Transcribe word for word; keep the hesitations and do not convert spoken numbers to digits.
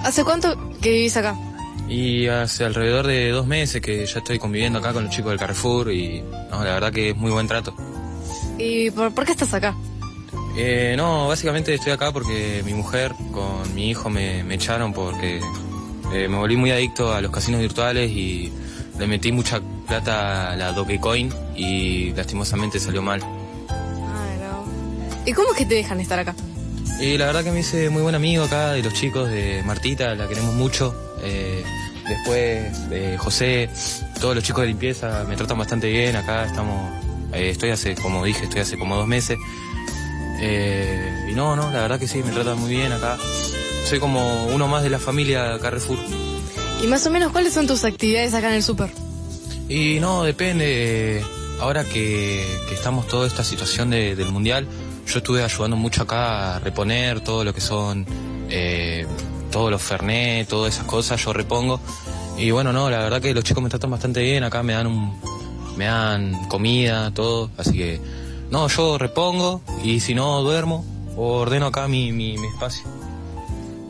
¿Hace cuánto que vivís acá? Y hace alrededor de dos meses que ya estoy conviviendo acá con los chicos del Carrefour y no, la verdad que es muy buen trato. ¿Y por, por qué estás acá? Eh, no, básicamente estoy acá porque mi mujer con mi hijo me, me echaron porque eh, me volví muy adicto a los casinos virtuales y le metí mucha plata a la Dogecoin y lastimosamente salió mal. Ay, no. ¿Y cómo es que te dejan estar acá? Y la verdad que me hice muy buen amigo acá de los chicos, de Martita, la queremos mucho. Eh, después de José, todos los chicos de limpieza me tratan bastante bien. Acá estamos, eh, estoy hace, como dije, estoy hace como dos meses. Eh, y no, no, la verdad que sí, me tratan muy bien acá. Soy como uno más de la familia Carrefour. ¿Y más o menos cuáles son tus actividades acá en el súper? Y no, depende. Ahora que, que estamos toda esta situación de, del mundial, yo estuve ayudando mucho acá a reponer todo lo que son eh, todos los fernet, todas esas cosas, yo repongo. Y bueno, no, la verdad que los chicos me tratan bastante bien, acá me dan un, me dan comida, todo, así que no, yo repongo y si no duermo o ordeno acá mi, mi, mi espacio.